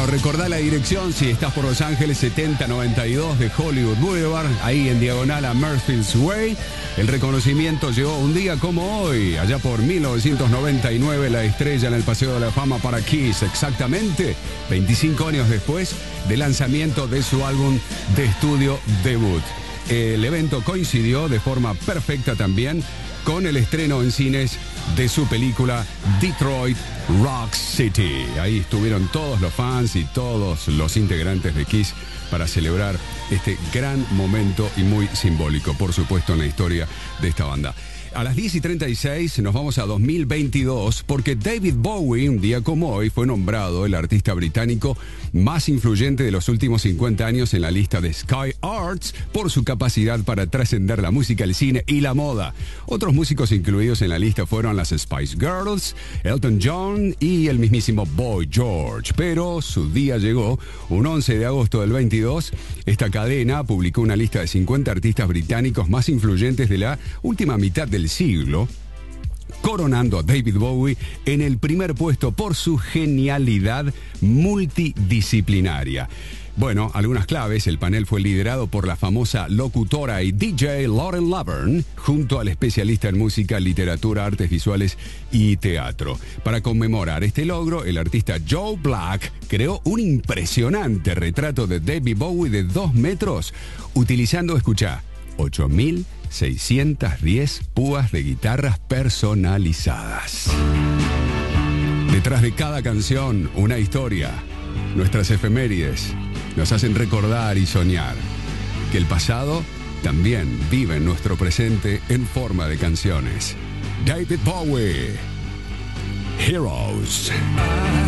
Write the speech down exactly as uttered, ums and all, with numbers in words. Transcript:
recordá la dirección si estás por Los Ángeles, setenta noventa y dos de Hollywood Boulevard, ahí en diagonal a Murphy's Way. El reconocimiento llegó un día como hoy, allá por mil novecientos noventa y nueve, la estrella en el Paseo de la Fama para Kiss, exactamente veinticinco años después del lanzamiento de su álbum de estudio debut. El evento coincidió de forma perfecta también con el estreno en cines de su película Detroit Rock City. Ahí estuvieron todos los fans y todos los integrantes de Kiss para celebrar este gran momento y muy simbólico, por supuesto, en la historia de esta banda. A las diez y treinta y seis nos vamos a dos mil veintidós porque David Bowie, un día como hoy, fue nombrado el artista británico más influyente de los últimos cincuenta años en la lista de Sky Arts por su capacidad para trascender la música, el cine y la moda. Otros músicos incluidos en la lista fueron las Spice Girls, Elton John y el mismísimo Boy George. Pero su día llegó, un once de agosto del veintidós. Esta cadena publicó una lista de cincuenta artistas británicos más influyentes de la última mitad del siglo, coronando a David Bowie en el primer puesto por su genialidad multidisciplinaria. Bueno, algunas claves. El panel fue liderado por la famosa locutora y D J Lauren Laverne, junto al especialista en música, literatura, artes visuales y teatro. Para conmemorar este logro, el artista Joe Black creó un impresionante retrato de David Bowie de dos metros, utilizando, escuchá, ocho mil seiscientas diez púas de guitarras personalizadas. Detrás de cada canción, una historia. Nuestras efemérides nos hacen recordar y soñar que el pasado también vive en nuestro presente en forma de canciones. David Bowie, Heroes.